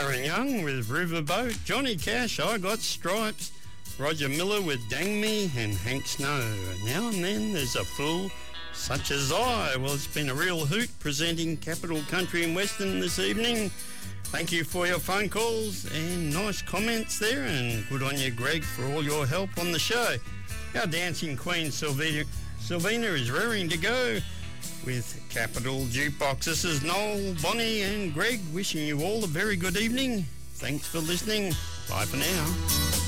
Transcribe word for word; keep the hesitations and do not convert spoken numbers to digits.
Darren Young with Riverboat, Johnny Cash, I Got Stripes, Roger Miller with Dang Me, and Hank Snow. Now and then there's a fool such as I. Well, it's been a real hoot presenting Capital Country and Western this evening. Thank you for your phone calls and nice comments there, and good on you, Greg, for all your help on the show. Our dancing queen, Sylvina, Sylvina is raring to go with Capital Jukebox. This is Noel, Bonnie and Greg wishing you all a very good evening. Thanks for listening. Bye for now.